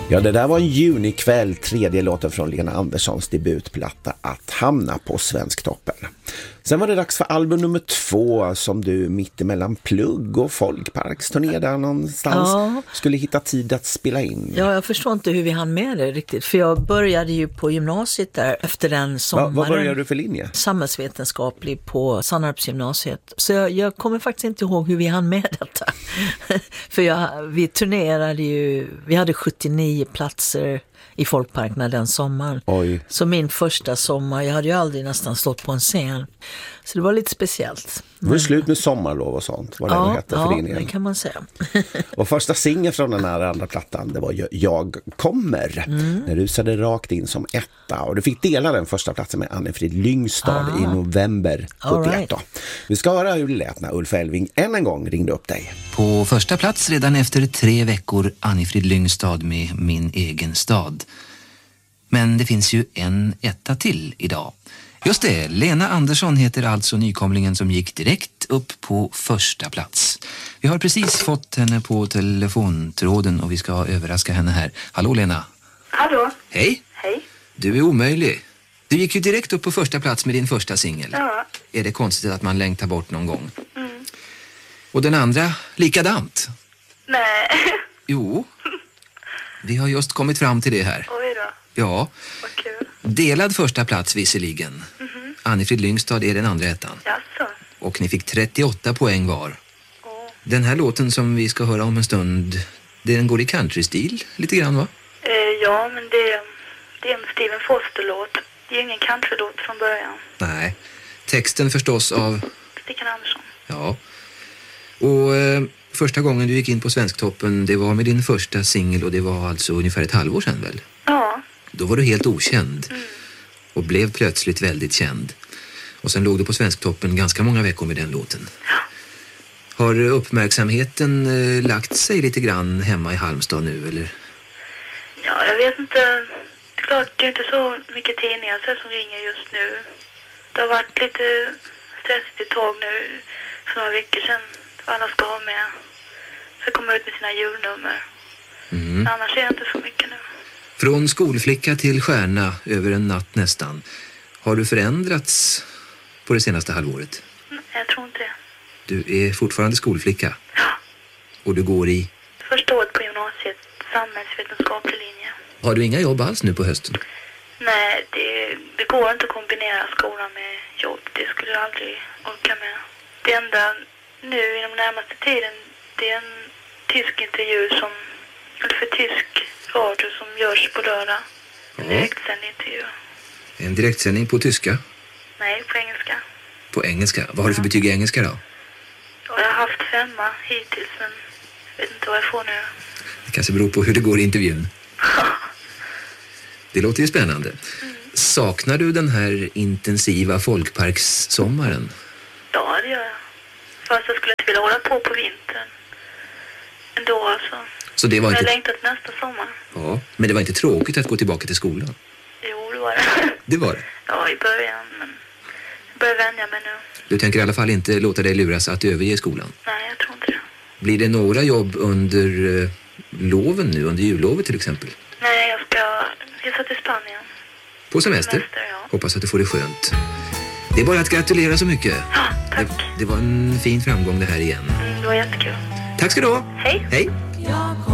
Ja, det där var en junikväll, tredje låten från Lena Anderssons debutplatta Att hamna på Svensktoppen. Sen var det dags för album nummer 2 som du mitt emellan plugg och folkparksturné där någonstans skulle hitta tid att spela in. Ja, jag förstår inte hur vi hann med det riktigt. För jag började ju på gymnasiet där efter den sommaren. Vad började du för linje? Samhällsvetenskaplig på Sannarpsgymnasiet. Så jag kommer faktiskt inte ihåg hur vi hann med detta. För vi turnerade ju, vi hade 79 platser i folkparkerna den sommaren. Oj. Så min första sommar, jag hade ju aldrig nästan stått på en scen. Så det var lite speciellt. Det var slut med sommarlov och sånt, vad det hette för din det kan man säga. Och första singeln från den här andra plattan, det var ju Jag kommer. Den rusade rakt in som etta. Och du fick dela den första platsen med Anne-Frid Lyngstad i november 71. Vi ska höra hur det lät när Ulf Elving än en gång ringde upp dig. På första plats redan efter 3 veckor Anne-Frid Lyngstad med Min egen stad. Men det finns ju en etta till idag. Just det, Lena Andersson heter alltså nykomlingen som gick direkt upp på första plats. Vi har precis fått henne på telefontråden och vi ska överraska henne här. Hallå Lena. Hallå. Hej. Hej. Du är omöjlig. Du gick ju direkt upp på första plats med din första singel. Ja. Är det konstigt att man längtar bort någon gång? Och den andra, likadant. Nej. Jo. Vi har just kommit fram till det här. Oj då. Ja. Vad kul. Delad första plats visserligen. Anne-Frid Lyngstad är den andra ettan. Jaså. Och ni fick 38 poäng var. Den här låten som vi ska höra om en stund, den går i countrystil lite grann va? Ja, men det är en Stephen Foster-låt. Det är ingen countrylåt från början. Nej. Texten förstås av Stickan Andersson. Ja. Och första gången du gick in på Svensktoppen, det var med din första singel och det var alltså ungefär ett halvår sedan väl? Ja. Då var du helt okänd och blev plötsligt väldigt känd. Och sen låg du på Svensktoppen ganska många veckor med den låten. Ja. Har uppmärksamheten lagt sig lite grann hemma i Halmstad nu eller? Ja, jag vet inte. Det är klart, det är inte så mycket tidningar som ringer just nu. Det har varit lite stressigt ett tag nu för några veckor sedan. Alla ska ha med. Så komma ut med sina julnummer. Annars är det inte så mycket nu. Från skolflicka till stjärna över en natt nästan. Har du förändrats på det senaste halvåret? Jag tror inte det. Du är fortfarande skolflicka? Ja. Och du går i? Första året på gymnasiet, samhällsvetenskaplig linje. Har du inga jobb alls nu på hösten? Nej, det går inte att kombinera skolan med jobb. Det skulle jag aldrig orka med. Det enda nu inom närmaste tiden, det är en tysk intervju eller för tysk radio som görs på lördag. En direktsänd intervju. En direktsändning på tyska? Nej, på engelska. På engelska? Vad har du för betyg i engelska då? Jag har haft 5 hittills, men jag vet inte vad jag får nu. Det kanske beror på hur det går i intervjun. Det låter ju spännande. Saknar du den här intensiva folkparkssommaren? Ja, det gör jag. Fast jag skulle inte vilja hålla på vintern. Ändå alltså. Så det var jag inte... längtat nästa sommar. Ja, men det var inte tråkigt att gå tillbaka till skolan? Jo, det var det. Det var det? Ja, i början, men jag börjar vänja mig nu. Du tänker i alla fall inte låta dig luras att överge skolan? Nej, jag tror inte det. Blir det några jobb under loven nu, under jullovet till exempel? Nej, jag ska resa till Spanien. På semester? Ja. Hoppas att du får det skönt. Det är bara att gratulera så mycket. Ja, tack. Det var en fin framgång det här igen. Det var jättekul. Tack ska du ha. Hej. Hej.